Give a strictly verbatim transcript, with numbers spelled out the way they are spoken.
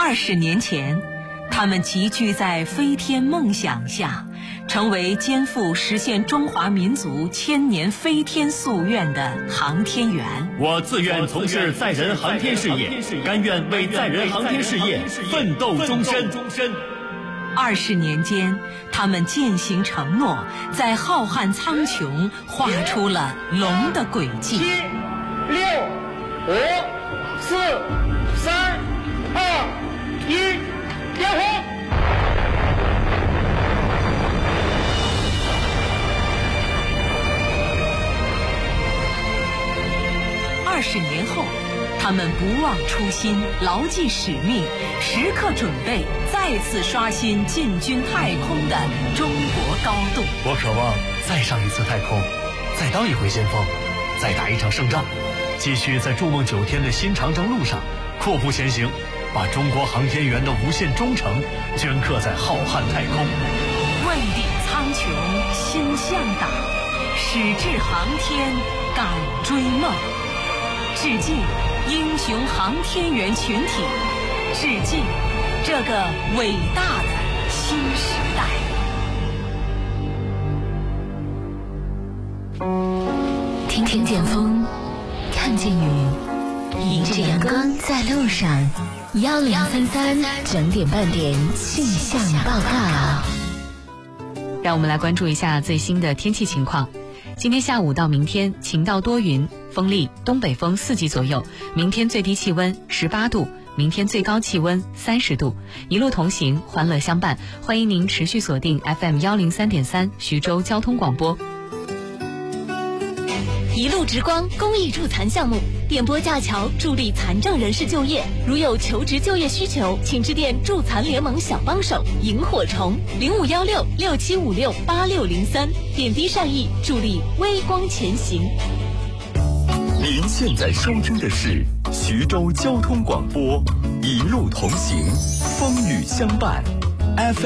二十年前，他们集聚在飞天梦想下，成为肩负实现中华民族千年飞天夙愿的航天员。 我自愿从事载人航天事业，甘愿为载人航天事业奋斗终身。 二十年间，他们践行承诺，在浩瀚苍穹画出了龙的轨迹。 七、六、五、四、三、二、一，点火！ 二十年后，他们不忘初心，牢记使命，时刻准备再次刷新进军太空的中国高度。 我渴望再上一次太空，再当一回先锋，再打一场胜仗，继续在筑梦九天的新长征路上阔步前行，把中国航天员的无限忠诚镌刻在浩瀚太空。 问鼎苍穹心向党，矢志航天敢追梦。致敬英雄航天员群体，致敬这个伟大的新时代。 听听见风，看见雨，迎着阳光在路上。幺零三三整点半点气象报告。 让我们来关注一下最新的天气情况。今天下午到明天晴到多云，风力东北风四级左右，明天最低气温十八度，明天最高气温三十度。一路同行，欢乐相伴，欢迎您持续锁定 F M 幺零三点三徐州交通广播。 一路直光公益助残项目，电波架桥助力残障人士就业。如有求职就业需求，请致电助残联盟小帮手萤火虫零五幺六六七五六八六零三，点滴善意，助力微光前行。 您现在收听的是徐州交通广播，一路同行，风雨相伴。F